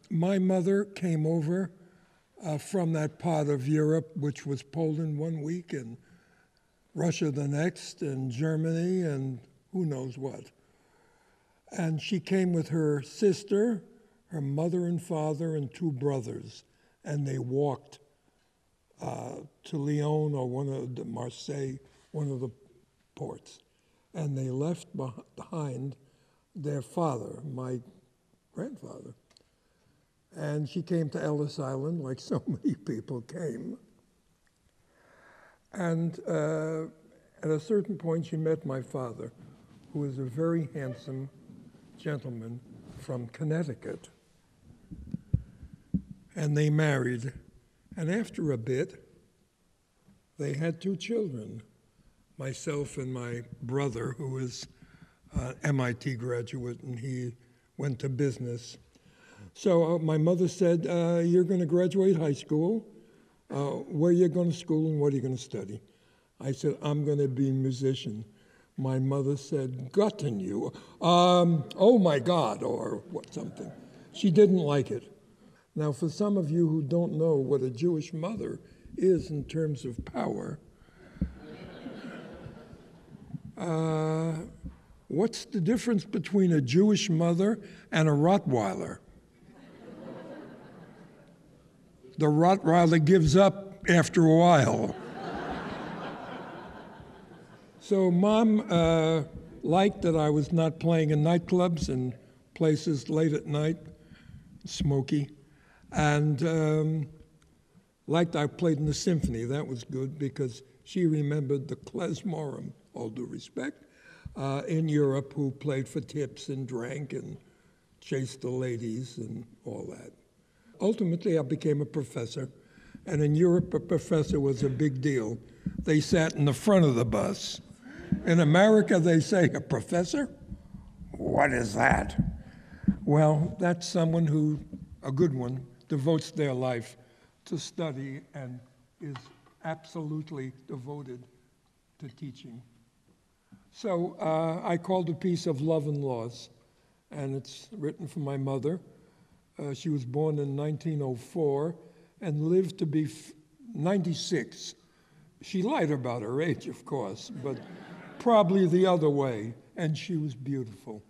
My mother came over from that part of Europe, which was Poland one week and Russia the next, and Germany, and who knows what. And she came with her sister, her mother and father, and two brothers, and they walked to Lyon or Marseille, one of the ports. And they left behind their father, my grandfather. And she came to Ellis Island, like so many people came. And at a certain point, she met my father, who was a very handsome gentleman from Connecticut. And they married. And after a bit, they had two children, myself and my brother, who is an MIT graduate, and he went to business. So my mother said, you're going to graduate high school. Where are you going to school and what are you going to study? I said, I'm going to be a musician. My mother said, gotten you. Oh my God, or what something. She didn't like it. Now, for some of you who don't know what a Jewish mother is in terms of power, what's the difference between a Jewish mother and a Rottweiler? The Rottweiler gives up after a while. So Mom liked that I was not playing in nightclubs and places late at night, smoky, and liked I played in the symphony. That was good because she remembered the klezmorim, all due respect, in Europe who played for tips and drank and chased the ladies and all that. Ultimately, I became a professor, and in Europe, a professor was a big deal. They sat in the front of the bus. In America, they say, a professor? What is that? Well, that's someone who, a good one, devotes their life to study and is absolutely devoted to teaching. So I called a piece of Love and Loss, and it's written for my mother. She was born in 1904 and lived to be 96. She lied about her age, of course, but probably the other way, and she was beautiful.